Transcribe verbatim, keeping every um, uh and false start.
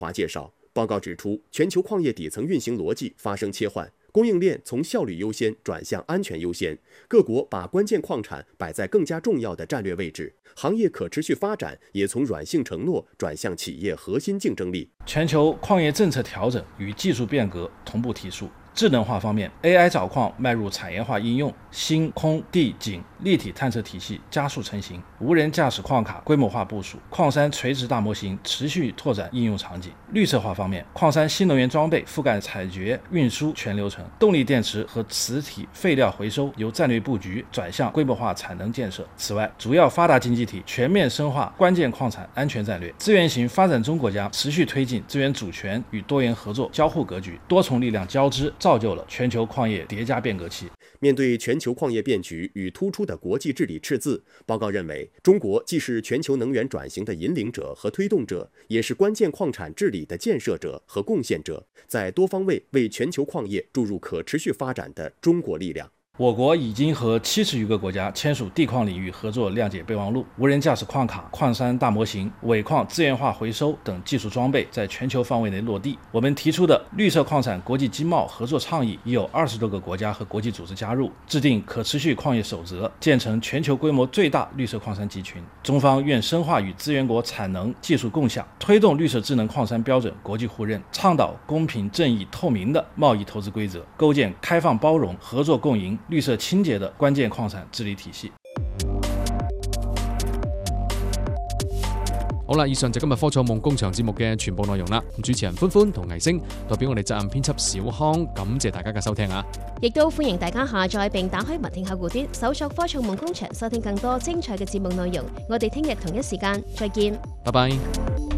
华介绍，报告指出，全球矿业底层运行逻辑发生切换，供应链从效率优先转向安全优先，各国把关键矿产摆在更加重要的战略位置，行业可持续发展也从软性承诺转向企业核心竞争力。 全球矿业政策调整与技术变革同步提速。智能化方面 ，A I 找矿迈入产业化应用，星空地景立体探测体系加速成型，无人驾驶矿卡规模化部署，矿山垂直大模型持续拓展应用场景。绿色化方面，矿山新能源装备覆盖采掘、运输全流程，动力电池和磁体废料回收由战略布局转向规模化产能建设。此外，主要发达经济体全面深化关键矿产安全战略，资源型发展中国家持续推进资源主权与多元合作交互格局，多重力量交织，造就了全球矿业叠加变革期。 面对全球矿业变局与突出的国际治理赤字，报告认为，中国既是全球能源转型的引领者和推动者，也是关键矿产治理的建设者和贡献者，在多方位为全球矿业注入可持续发展的中国力量。 我国已经和七十余个国家签署地矿领域合作谅解备忘录，无人驾驶矿卡、矿山大模型、尾矿资源化回收等技术装备在全球范围内落地。我们提出的绿色矿产国际经贸合作倡议已有二十多个国家和国际组织加入，制定可持续矿业守则，建成全球规模最大绿色矿山集群。中方愿深化与资源国产能技术共享，推动绿色智能矿山标准国际互认，倡导公平正义透明的贸易投資規則，構建開放包容、合作共贏、綠色清潔的關鍵礦產治理體系。 好啦，以上就今日科創夢工場節目嘅全部內容啦。主持人歡歡同藝星代表我哋責任編輯小康，感謝大家嘅收聽啊！ 亦都歡迎大家下載並打開文聽客戶端，搜索科創夢工場，收聽更多精彩嘅節目內容。我哋聽日同一時間再見， 拜拜。